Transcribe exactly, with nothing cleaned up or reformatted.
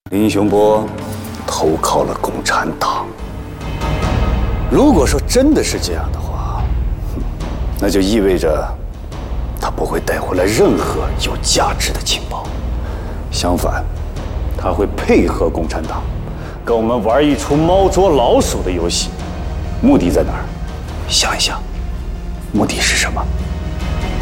林雄波投靠了共产党。如果说真的是这样的话，那就意味着他不会带回来任何有价值的情报，相反，他会配合共产党，跟我们玩一出猫捉老鼠的游戏。目的在哪儿？想一想，目的是什么？